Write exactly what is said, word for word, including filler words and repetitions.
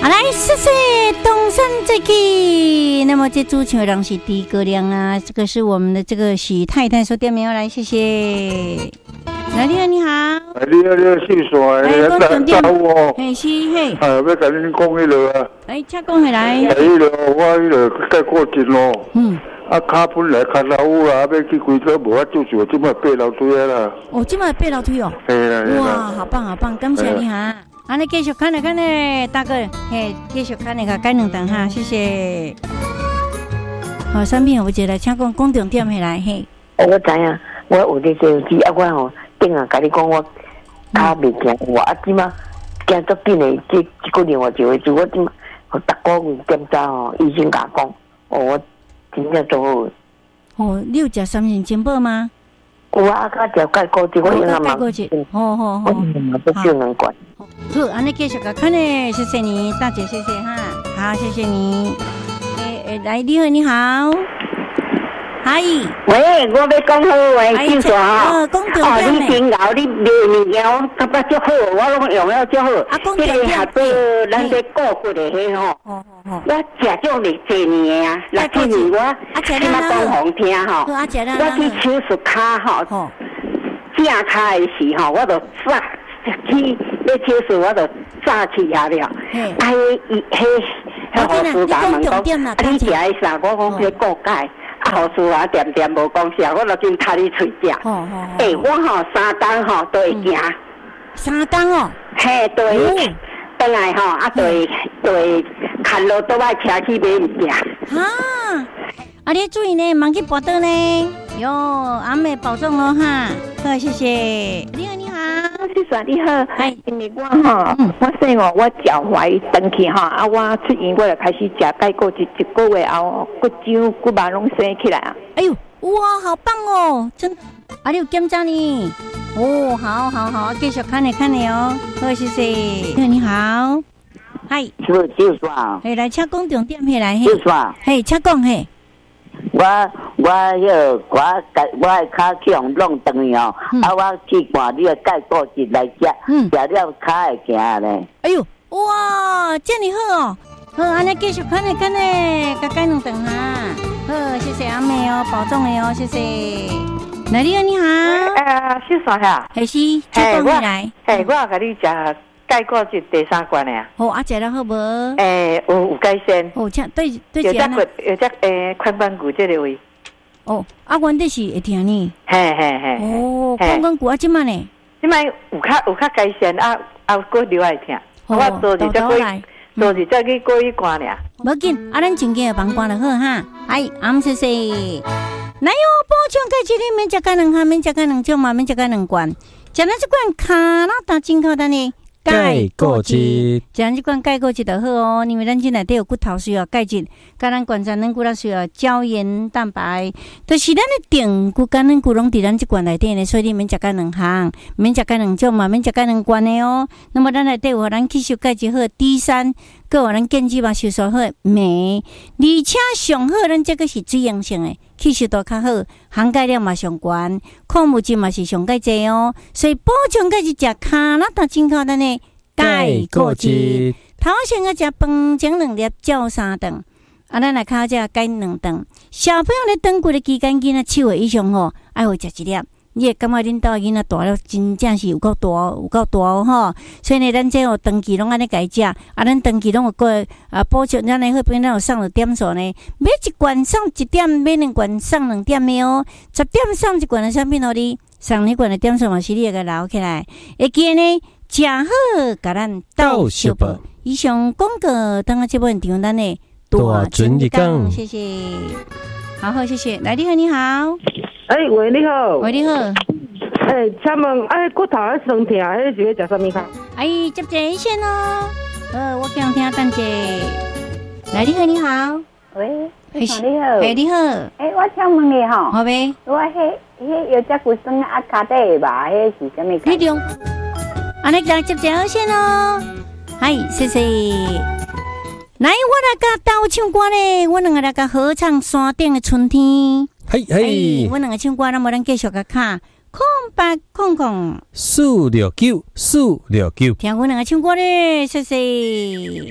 好来，谢谢东山再起。那么这主唱人是狄格亮啊，这个是我们的这个许太太说店名来，谢谢。来，你好，你好。 哎，你好，你好，姓啥？ 哎，讲重点。 我。 嘿，是嘿。 哎，要甲恁讲迄落啊。 哎，请讲起来。 哎，迄落我迄落改过节咯。 嗯。 啊，骹本来骹老有啦，要去规则无法做做，即摆爬楼梯啊啦。 哦，即摆爬楼梯哦。 嘿啦。 哇，好棒好棒，感谢你哈。安尼继续看咧看咧，大哥，嘿，继续看咧个改两档哈，谢谢。好，产品有一个，请讲讲重点起来嘿。 我知影，我有咧手机啊，我吼顶下甲你讲，我骹袂行，我啊即马行足紧诶，即即个电话就会做，我即马我逐个月检查吼，医生甲我讲，哦，我真正做好。哦， 你有食三型金宝吗？ 有啊，甲食钙固质，我用啊嘛。 钙固质，好好好。 我用啊，不少能管。 好，安尼继续甲看咧，谢谢你，大姐，谢谢哈，好，谢谢你。诶诶，来，你好，你好。嗨， 喂，我要讲好话，就说哈，哦，你真牛，你卖物件我感觉足好，我拢用了足好。啊，讲这个合作咱这过骨的迄吼，我食足哩济年啊，六七年我起码讲好听吼，我去手术骹吼，正骹的时候我就早去要手术，我就早去遐了。啊，迄迄迄护士甲问讲，啊，你食迄啥？我讲迄固钙。啊，护士啊，点点无讲啥，我就真踢你喙食。哦哦。诶，我吼三工吼都会行。 三工哦。 嘿，对。倒来吼，啊，对对，看路都爱车去买物件。 啊，啊，你注意呢，忙去跋倒呢。哟，阿妹保重咯哈。好，谢谢。你好，你好。 谢谢你好。哎，因为我哈，我说哦，我脚踝长去哈，啊，我出院我就开始食钙固质，一个月后骨掌骨肉拢生起来啊。 哎呦，哇，好棒哦，真，啊，你有检查呢？哦，好好好，继续看你看你哦。好，谢谢。你好，你好。嗨。 是就是说。 嘿，来，请讲重点起来。 就是说。 嘿，请讲嘿。 我我迄个我我的骹去用弄断去哦，啊我去看你的钙固质来食，食了骹会行咧。 哎呦，哇，这么好哦！好，安尼继续看咧看咧，甲钙两顿哈。好，谢谢阿妹哦，保重的哦，谢谢。来，你好，你好。 呃，是啥呀？ 还是请讲起来。 嘿，我甲你食钙固质第三罐的啊。 好，啊，食了好无？ 诶，有有改善。 哦，请对对有只骨，有只诶髋关节这个位。 哦，啊，原底是会疼呢。 嘿嘿嘿。 哦，髋关节啊，即摆呢？ 即摆有较有较改善啊，啊，搁留爱疼。我做二只过，做二只去过一关俩。 无紧，啊，咱前几个帮关就好哈。哎，阿姆谢谢。来哟，补充钙质你免食钙两项，免食钙两种嘛，免食钙两罐。食咱这罐卡拉达真靠单呢。 钙固质， 讲这款钙固质就好哦，因为咱这内底有骨头需要钙质，甲咱关节软骨头需要胶原蛋白，就是咱的定骨跟软骨拢伫咱这罐内底呢，所以你免食钙两项，免食钙两种嘛，免食钙两罐的哦。那么咱内底有咱吸收钙质好 D 三，搁有咱建基嘛吸收好镁，而且上好咱这个是水溶性的。吸收度较好，含钙量嘛上悬，矿物质嘛是上钙济哦，所以补充钙质食卡拉达真靠单呢，钙固质。头先个食饭前两粒，照三顿，啊，咱来靠食钙两顿。小朋友咧长骨的期间，囡仔七岁以上吼，爱会食一粒。你会感觉恁兜囡仔大了，真正是有够大，有够大哦吼！所以呢，咱这有长期拢安尼家食，啊，咱长期拢有个啊补充，咱呢好边咱有送了点数呢，买一罐送一点，买两罐送两点的哦。十点送一罐的产品互你，送你罐的点数嘛是你个留起来。会记呢，食好，甲咱斗小报。以上广告当个节目现场，咱呢大准日讲， 谢谢。好好，谢谢。来，你好，你好。 哎，喂，你好。 喂，你好。 哎，请问，哎，骨头咧酸痛，迄是要食啥物卡？ 哎，接一线哦。呃，我讲听等者。来，你好，你好。 喂，你好，你好。 哎，你好。 哎，我请问你吼。 好呗。 我迄迄有只骨酸啊，卡底的吧？迄是啥物卡？ 你用。安尼来接一线哦。嗨，谢谢。来，我来甲斗唱歌咧，我两个来甲合唱山顶的春天。 嘿嘿， 我两个唱歌，那么咱继续甲卡空白空空四六九四六九， 听我两个唱歌咧，谢谢。